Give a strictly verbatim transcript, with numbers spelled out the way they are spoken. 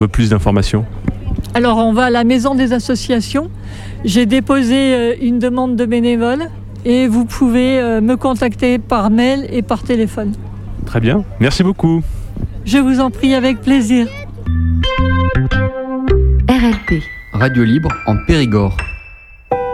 Plus d'informations? Alors on va à la maison des associations. J'ai déposé une demande de bénévole et vous pouvez me contacter par mail et par téléphone. Très bien, merci beaucoup. Je vous en prie, avec plaisir. R L P, Radio Libre en Périgord.